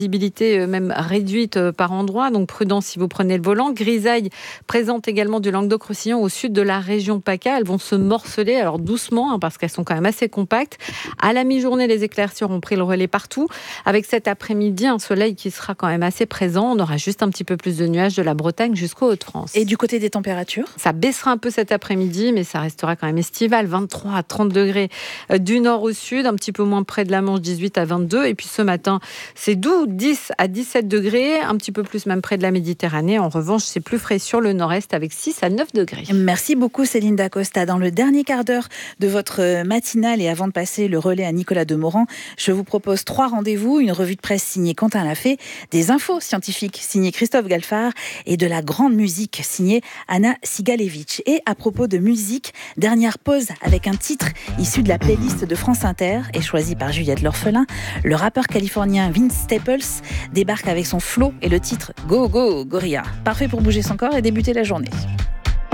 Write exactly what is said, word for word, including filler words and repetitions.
Visibilité euh, même réduite euh, par endroits, donc prudence si vous prenez le volant. Grisaille présente également du Languedoc-Roussillon au sud de la région PACA. Elles vont se morceler, alors doucement, hein, parce qu'elles sont quand même assez compactes. À la mi-journée, les éclaircies auront pris le relais partout. Avec cet après-midi, un soleil qui sera quand même assez présent. On aura juste un petit peu plus de nuages de la Bretagne jusqu'aux Hauts-de-France. Et du côté des températures ? Ça baissera un peu cet après-midi, mais ça restera quand même estival. vingt-trois à trente degrés euh, du nord au sud, un petit peu moins près de la Manche, dix-huit à vingt-deux. Et puis ce matin, c'est doux, dix à dix-sept degrés, un petit peu plus même près de la Méditerranée. En revanche, c'est plus frais sur le nord-est avec six à neuf degrés. Merci beaucoup Céline Dacosta. Dans le dernier quart d'heure de votre matinale et avant de passer le relais à Nicolas Demorand, je vous propose trois rendez-vous, une revue de presse signée Quentin Lafay, des infos scientifiques signées Christophe Galfard et de la grande musique signée Anna Sigalevitch. Et à propos de musique, dernière pause avec un titre issu de la playlist de France Inter et choisi par Juliette L'Orphelin. Le rappeur californien Vince Staples débarque avec son flow et le titre Go Go Gorilla. Parfait pour bouger son corps et débuter la journée.